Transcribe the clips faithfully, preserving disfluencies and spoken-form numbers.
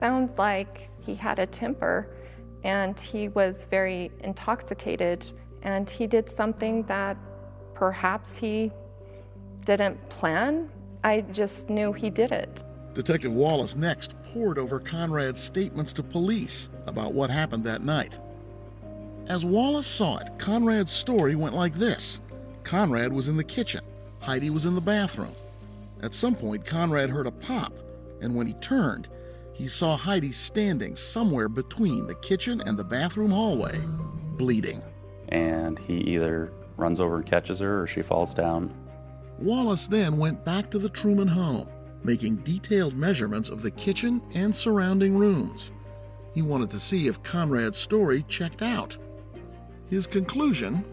Sounds like he had a temper and he was very intoxicated and he did something that perhaps he didn't plan. I just knew he did it. Detective Wallace next pored over Conrad's statements to police about what happened that night. As Wallace saw it, Conrad's story went like this. Conrad was in the kitchen. Heidi was in the bathroom. At some point, Conrad heard a pop, and when he turned, he saw Heidi standing somewhere between the kitchen and the bathroom hallway, bleeding. And he either runs over and catches her or she falls down. Wallace then went back to the Truman home, making detailed measurements of the kitchen and surrounding rooms. He wanted to see if Conrad's story checked out. His conclusion,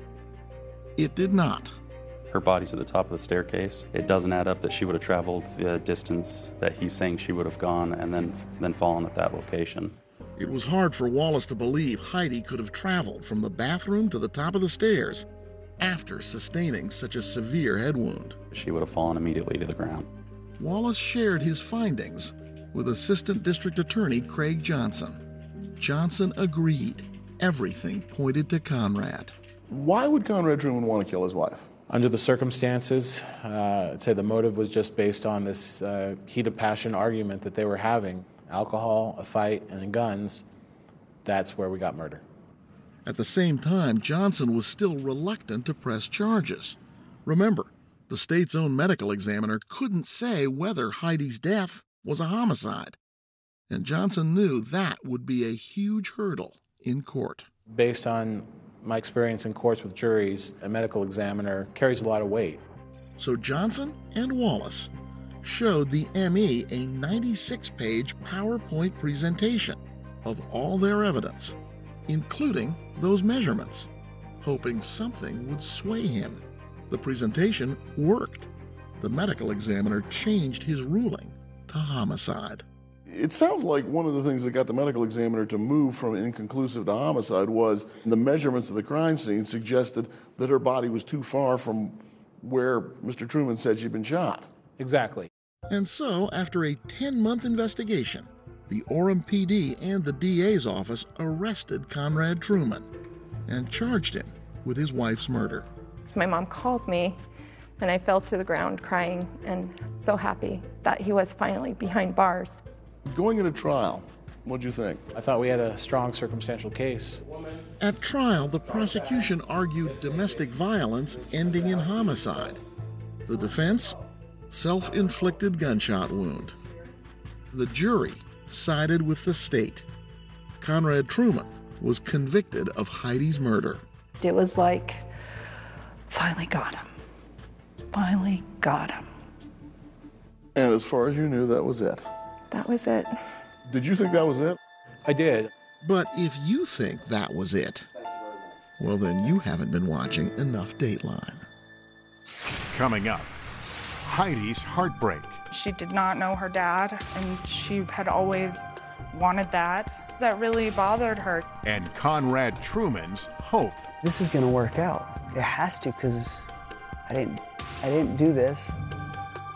it did not. Her body's at the top of the staircase. It doesn't add up that she would have traveled the distance that he's saying she would have gone and then, then fallen at that location. It was hard for Wallace to believe Heidi could have traveled from the bathroom to the top of the stairs after sustaining such a severe head wound. She would have fallen immediately to the ground. Wallace shared his findings with Assistant District Attorney Craig Johnson. Johnson agreed. Everything pointed to Conrad. Why would Conrad Truman want to kill his wife? Under the circumstances, uh, I'd say the motive was just based on this uh, heat of passion argument that they were having. Alcohol, a fight, and guns. That's where we got murder. At the same time, Johnson was still reluctant to press charges. Remember, the state's own medical examiner couldn't say whether Heidi's death was a homicide. And Johnson knew that would be a huge hurdle in court. Based on my experience in courts with juries, a medical examiner carries a lot of weight. So Johnson and Wallace showed the M E a ninety-six page PowerPoint presentation of all their evidence, including those measurements, hoping something would sway him. The presentation worked. The medical examiner changed his ruling to homicide. It sounds like one of the things that got the medical examiner to move from inconclusive to homicide was the measurements of the crime scene suggested that her body was too far from where Mister Truman said she'd been shot. Exactly. And so, after a ten-month investigation, the Orem P D and the D A's office arrested Conrad Truman and charged him with his wife's murder. My mom called me, and I fell to the ground crying and so happy that he was finally behind bars. Going into trial, what'd you think? I thought we had a strong circumstantial case. At trial, the prosecution argued domestic violence ending in homicide. The defense, self-inflicted gunshot wound. The jury sided with the state. Conrad Truman was convicted of Heidi's murder. It was like, finally got him. Finally got him. And as far as you knew, that was it. That was it. Did you think that was it? I did. But if you think that was it, well, then you haven't been watching enough Dateline. Coming up, Heidi's heartbreak. She did not know her dad, and she had always wanted that. That really bothered her. And Conrad Truman's hope. This is gonna work out. It has to, because I didn't, I didn't do this.